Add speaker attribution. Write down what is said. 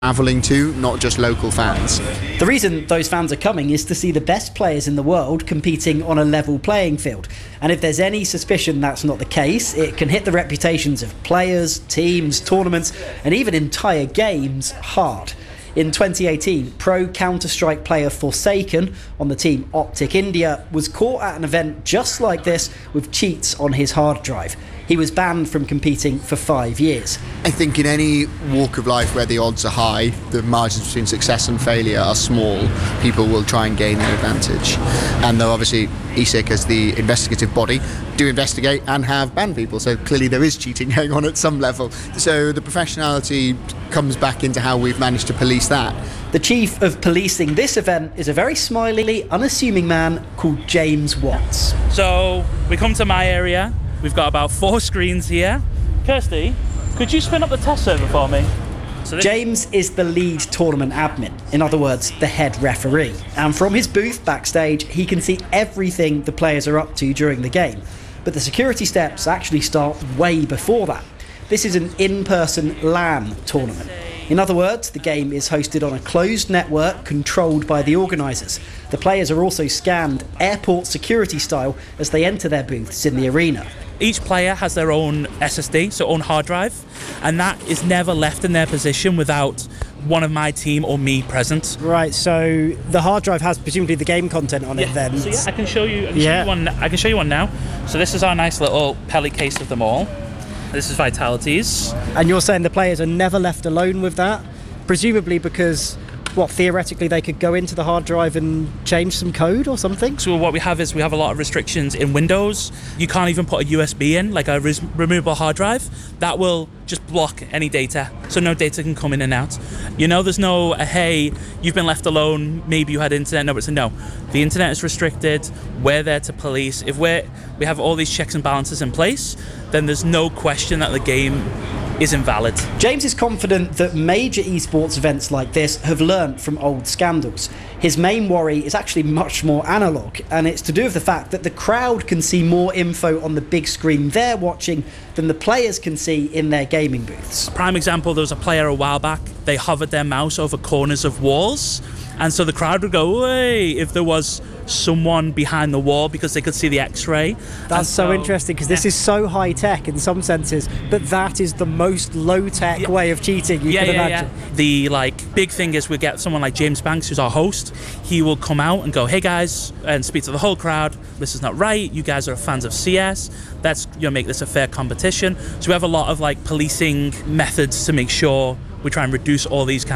Speaker 1: travelling to, not just local fans.
Speaker 2: The reason those fans are coming is to see the best players in the world competing on a level playing field. And if there's any suspicion that's not the case, it can hit the reputations of players, teams, tournaments, and even entire games hard. In 2018, pro Counter-Strike player Forsaken on the team Optic India was caught at an event just like this with cheats on his hard drive. He was banned from competing for 5 years.
Speaker 1: I think in any walk of life where the odds are high, the margins between success and failure are small, people will try and gain an advantage. And though obviously ESIC as the investigative body do investigate and have banned people, so clearly there is cheating going on at some level. So the professionality comes back into how we've managed to police that.
Speaker 2: The chief of policing this event is a very smiley, unassuming man called James Watts.
Speaker 3: So we come to my area. We've got about 4 screens here. Kirsty, could you spin up the test server for me?
Speaker 2: James is the lead tournament admin, in other words, the head referee. And from his booth backstage, he can see everything the players are up to during the game. But the security steps actually start way before that. This is an in-person LAN tournament. In other words, the game is hosted on a closed network controlled by the organisers. The players are also scanned airport security style as they enter their booths in the arena.
Speaker 3: Each player has their own SSD, so own hard drive, and that is never left in their position without one of my team or me present.
Speaker 2: Right, so the hard drive has presumably the game content on it then.
Speaker 3: So yeah, I can show you one. I can show you one now. So this is our nice little Peli case of them all. This is Vitality's.
Speaker 2: And you're saying the players are never left alone with that? Presumably because, theoretically they could go into the hard drive and change some code or something?
Speaker 3: So what we have is we have a lot of restrictions in Windows. You can't even put a USB in, like a removable hard drive. That will just block any data, so no data can come in and out. There's no, hey, you've been left alone, maybe you had internet. No, it's a no. The internet is restricted. We're there to police. If we have all these checks and balances in place, then there's no question that the game is invalid.
Speaker 2: James is confident that major esports events like this have learnt from old scandals. His main worry is actually much more analogue, and it's to do with the fact that the crowd can see more info on the big screen they're watching than the players can see in their gaming booths.
Speaker 3: Prime example, there was a player a while back, they hovered their mouse over corners of walls, and so the crowd would go, "Hey!" if there was someone behind the wall because they could see the X-ray.
Speaker 2: That's so interesting because this is so high tech in some senses, but that is the most low tech way of cheating you can imagine.
Speaker 3: The big thing is we get someone like James Banks, who's our host. He will come out and go, "Hey guys," and speak to the whole crowd. "This is not right. You guys are fans of CS. Let's make this a fair competition." So we have a lot of policing methods to make sure we try and reduce all these kind